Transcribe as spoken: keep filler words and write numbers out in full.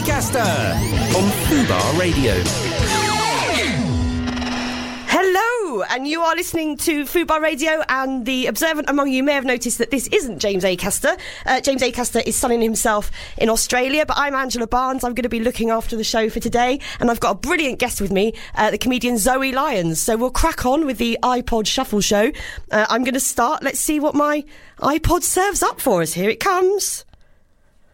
Acaster on Fubar Radio. Hello, and you are listening to Fubar Radio, and the observant among you may have noticed that this isn't James Acaster. Uh, James Acaster is sunning himself in Australia, but I'm Angela Barnes. I'm going to be looking after the show for today, and I've got a brilliant guest with me, uh, the comedian Zoe Lyons. So we'll crack on with the iPod Shuffle show. Uh, I'm going to start. Let's see what my iPod serves up for us. Here it comes.